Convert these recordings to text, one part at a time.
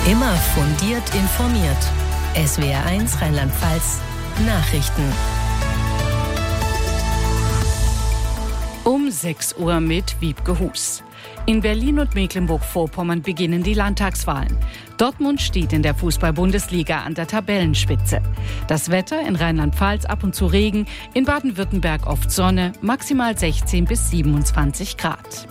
Immer fundiert informiert. SWR1 Rheinland-Pfalz Nachrichten. Um 6 Uhr mit Wiebke Hus. In Berlin und Mecklenburg-Vorpommern beginnen die Landtagswahlen. Dortmund steht in der Fußball-Bundesliga an der Tabellenspitze. Das Wetter in Rheinland-Pfalz ab und zu Regen, in Baden-Württemberg oft Sonne, maximal 16 bis 27 Grad.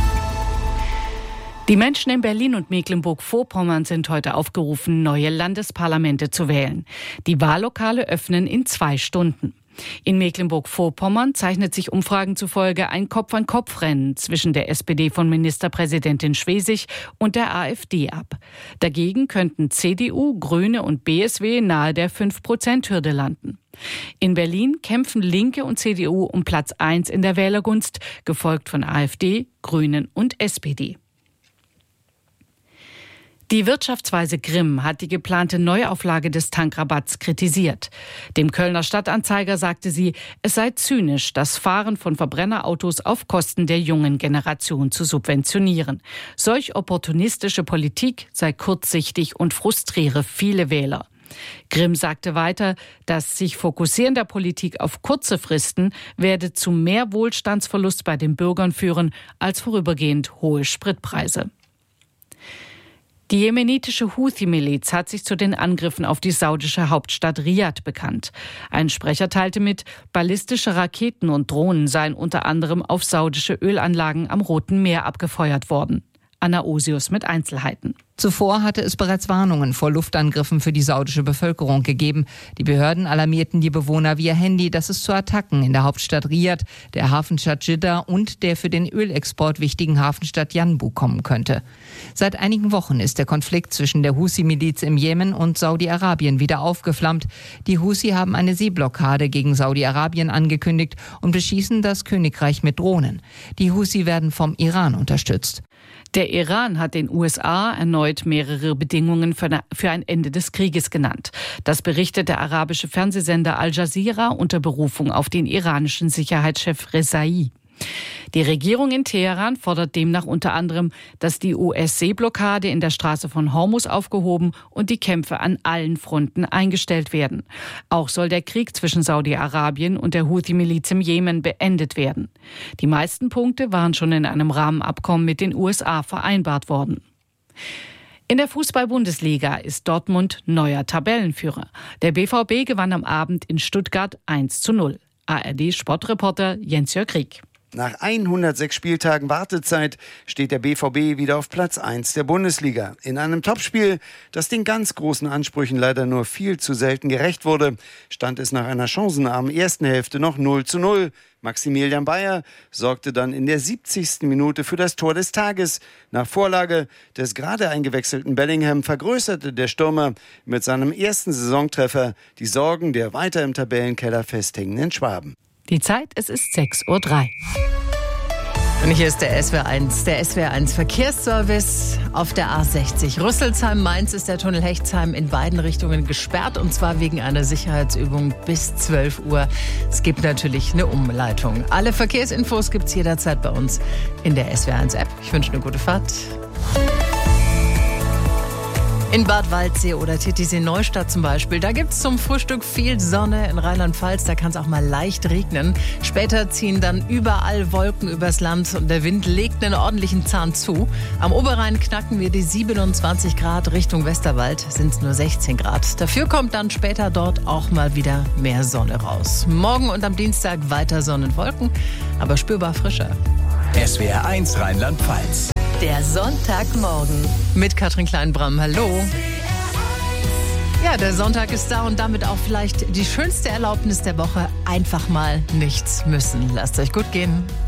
Die Menschen in Berlin und Mecklenburg-Vorpommern sind heute aufgerufen, neue Landesparlamente zu wählen. Die Wahllokale öffnen in 2 Stunden. In Mecklenburg-Vorpommern zeichnet sich Umfragen zufolge ein Kopf-an-Kopf-Rennen zwischen der SPD von Ministerpräsidentin Schwesig und der AfD ab. Dagegen könnten CDU, Grüne und BSW nahe der 5%-Hürde landen. In Berlin kämpfen Linke und CDU um Platz 1 in der Wählergunst, gefolgt von AfD, Grünen und SPD. Die Wirtschaftsweise Grimm hat die geplante Neuauflage des Tankrabatts kritisiert. Dem Kölner Stadtanzeiger sagte sie, es sei zynisch, das Fahren von Verbrennerautos auf Kosten der jungen Generation zu subventionieren. Solch opportunistische Politik sei kurzsichtig und frustriere viele Wähler. Grimm sagte weiter, das sich Fokussieren der Politik auf kurze Fristen werde zu mehr Wohlstandsverlust bei den Bürgern führen als vorübergehend hohe Spritpreise. Die jemenitische Houthi-Miliz hat sich zu den Angriffen auf die saudische Hauptstadt Riad bekannt. Ein Sprecher teilte mit, ballistische Raketen und Drohnen seien unter anderem auf saudische Ölanlagen am Roten Meer abgefeuert worden. Anna Osius mit Einzelheiten. Zuvor hatte es bereits Warnungen vor Luftangriffen für die saudische Bevölkerung gegeben. Die Behörden alarmierten die Bewohner via Handy, dass es zu Attacken in der Hauptstadt Riad, der Hafenstadt Dschidda und der für den Ölexport wichtigen Hafenstadt Yanbu kommen könnte. Seit einigen Wochen ist der Konflikt zwischen der Houthi-Miliz im Jemen und Saudi-Arabien wieder aufgeflammt. Die Houthi haben eine Seeblockade gegen Saudi-Arabien angekündigt und beschießen das Königreich mit Drohnen. Die Houthi werden vom Iran unterstützt. Der Iran hat den USA erneut mehrere Bedingungen für ein Ende des Krieges genannt. Das berichtet der arabische Fernsehsender Al Jazeera unter Berufung auf den iranischen Sicherheitschef Rezai. Die Regierung in Teheran fordert demnach unter anderem, dass die US-Seeblockade in der Straße von Hormuz aufgehoben und die Kämpfe an allen Fronten eingestellt werden. Auch soll der Krieg zwischen Saudi-Arabien und der Houthi-Miliz im Jemen beendet werden. Die meisten Punkte waren schon in einem Rahmenabkommen mit den USA vereinbart worden. In der Fußball-Bundesliga ist Dortmund neuer Tabellenführer. Der BVB gewann am Abend in Stuttgart 1:0. ARD-Sportreporter Jens-Jörg Rieck. Nach 106 Spieltagen Wartezeit steht der BVB wieder auf Platz 1 der Bundesliga. In einem Topspiel, das den ganz großen Ansprüchen leider nur viel zu selten gerecht wurde, stand es nach einer chancenarmen ersten Hälfte noch 0:0. Maximilian Bayer sorgte dann in der 70. Minute für das Tor des Tages. Nach Vorlage des gerade eingewechselten Bellingham vergrößerte der Stürmer mit seinem ersten Saisontreffer die Sorgen der weiter im Tabellenkeller festhängenden Schwaben. Die Zeit, es ist 6:03 Uhr. Und hier ist der SWR1 Verkehrsservice auf der A60. Rüsselsheim-Mainz ist der Tunnel Hechtsheim in beiden Richtungen gesperrt, und zwar wegen einer Sicherheitsübung bis 12 Uhr. Es gibt natürlich eine Umleitung. Alle Verkehrsinfos gibt es jederzeit bei uns in der SWR1-App. Ich wünsche eine gute Fahrt. In Bad Waldsee oder Titisee-Neustadt zum Beispiel, da gibt es zum Frühstück viel Sonne. In Rheinland-Pfalz, da kann es auch mal leicht regnen. Später ziehen dann überall Wolken übers Land und der Wind legt einen ordentlichen Zahn zu. Am Oberrhein knacken wir die 27 Grad, Richtung Westerwald sind es nur 16 Grad. Dafür kommt dann später dort auch mal wieder mehr Sonne raus. Morgen und am Dienstag weiter Sonne und Wolken, aber spürbar frischer. SWR1 Rheinland-Pfalz. Der Sonntagmorgen. Mit Katrin Kleinbram, hallo. Ja, der Sonntag ist da und damit auch vielleicht die schönste Erlaubnis der Woche. Einfach mal nichts müssen. Lasst euch gut gehen.